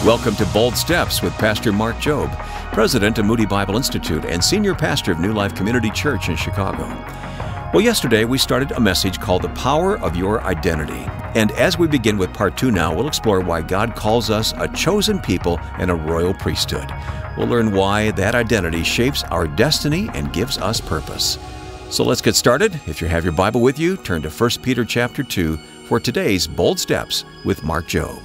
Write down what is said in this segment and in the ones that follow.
Welcome to Bold Steps with Pastor Mark Jobe, President of Moody Bible Institute and Senior Pastor of New Life Community Church in Chicago. Well, yesterday we started a message called The Power of Your Identity. And as we begin with part 2 now, we'll explore why God calls us a chosen people and a royal priesthood. We'll learn why that identity shapes our destiny and gives us purpose. So let's get started. If you have your Bible with you, turn to 1 Peter chapter 2 for today's Bold Steps with Mark Jobe.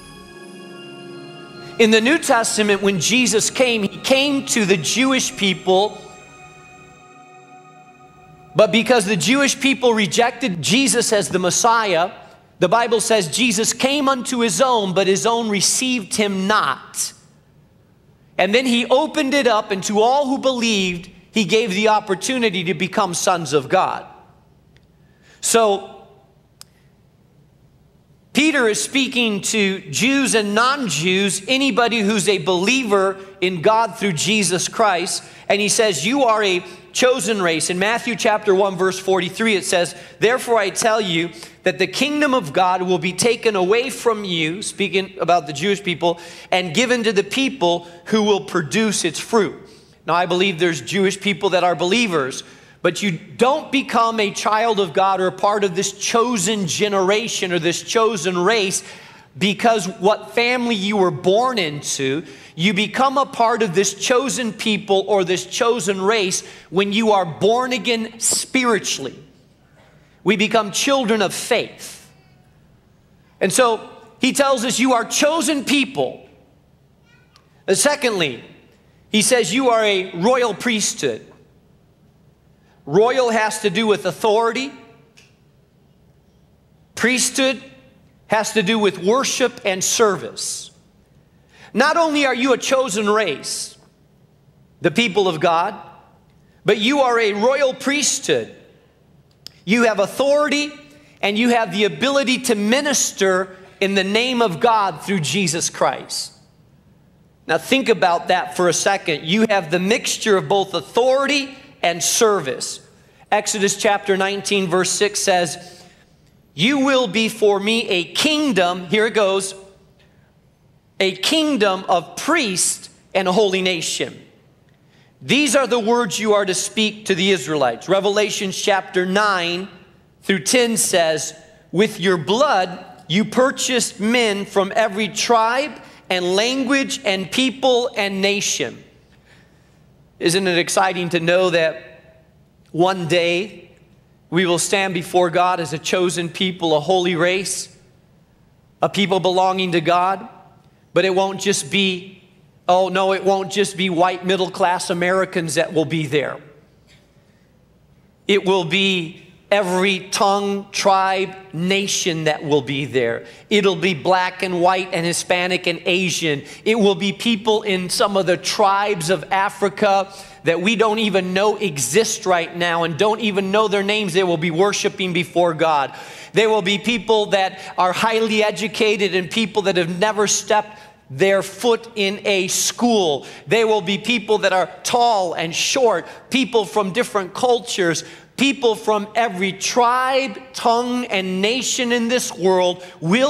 In the New Testament, when Jesus came, He came to the Jewish people. But because the Jewish people rejected Jesus as the Messiah, the Bible says Jesus came unto His own, but His own received Him not. And then He opened it up, and to all who believed, He gave the opportunity to become sons of God. So, Peter is speaking to Jews and non-Jews, anybody who's a believer in God through Jesus Christ. And he says, you are a chosen race. In Matthew chapter 1, verse 43, it says, therefore I tell you that the kingdom of God will be taken away from you, speaking about the Jewish people, and given to the people who will produce its fruit. Now I believe there's Jewish people that are believers, but you don't become a child of God or a part of this chosen generation or this chosen race because what family you were born into. You become a part of this chosen people or this chosen race when you are born again spiritually. We become children of faith. And so he tells us you are chosen people. And secondly, he says you are a royal priesthood. Royal has to do with authority. Priesthood has to do with worship and service. Not only are you a chosen race, the people of God, but you are a royal priesthood. You have authority and you have the ability to minister in the name of God through Jesus Christ. Now think about that for a second. You have the mixture of both authority and service. Exodus chapter 19 verse 6 says, you will be for me a kingdom, here it goes, a kingdom of priests and a holy nation. These are the words you are to speak to the Israelites. Revelation chapter 9 through 10 says, with your blood you purchased men from every tribe and language and people and nation. Isn't it exciting to know that one day we will stand before God as a chosen people, a holy race, a people belonging to God? But it won't just be, oh no, it won't just be white middle-class Americans that will be there. It will be every tongue, tribe, nation that will be there. It'll be black and white and Hispanic and Asian. It will be people in some of the tribes of Africa that we don't even know exist right now and don't even know their names. They will be worshiping before God. There will be people that are highly educated and people that have never stepped their foot in a school. There will be people that are tall and short, people from different cultures, people from every tribe, tongue, and nation in this world will